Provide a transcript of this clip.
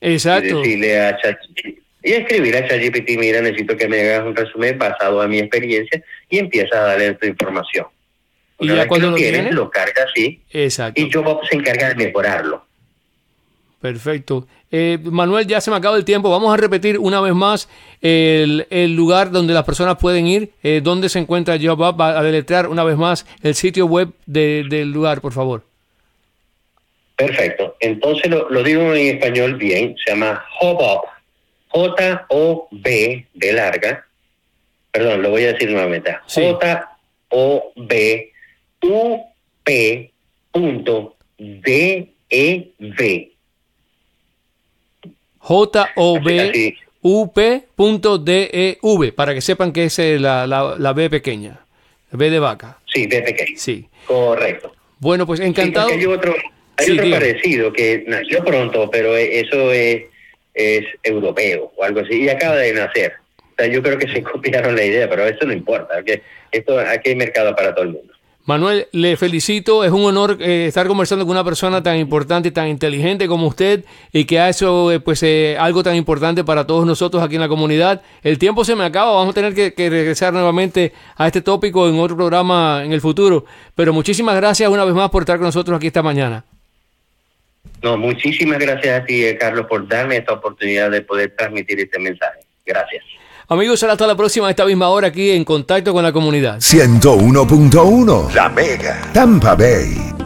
Exacto. Y decirle a ChatGPT, y escribir a ChatGPT, mira, necesito que me hagas un resumen basado en mi experiencia, y empieza a darle tu información. Y Una ya vez cuando que lo tienes, tiene, lo carga así, exacto. y Jobbox se encarga de mejorarlo. Perfecto. Manuel, ya se me acaba el tiempo. Vamos a repetir una vez más el lugar donde las personas pueden ir. ¿Dónde se encuentra JobUp? Va a deletrear una vez más el sitio web del lugar, por favor. Perfecto. Entonces lo digo en español bien. Se llama JobUp. J-O-B de larga. Perdón, lo voy a decir nuevamente. Sí. J-O-B-U-P.dev. JOBUP.dev, para que sepan que es la B pequeña, B de vaca. Sí, B pequeña. Sí. Correcto. Bueno, pues encantado. Sí, hay otro parecido que nació pronto, pero eso es europeo o algo así, y acaba de nacer. O sea, yo creo que se copiaron la idea, pero eso no importa, porque aquí hay mercado para todo el mundo. Manuel, le felicito, es un honor estar conversando con una persona tan importante y tan inteligente como usted y que ha hecho algo tan importante para todos nosotros aquí en la comunidad. El tiempo se me acaba, vamos a tener que regresar nuevamente a este tópico en otro programa en el futuro, pero muchísimas gracias una vez más por estar con nosotros aquí esta mañana. No, muchísimas gracias a ti, Carlos, por darme esta oportunidad de poder transmitir este mensaje. Gracias. Amigos, hasta la próxima a esta misma hora aquí en Contacto con la Comunidad. 101.1 La Mega, Tampa Bay.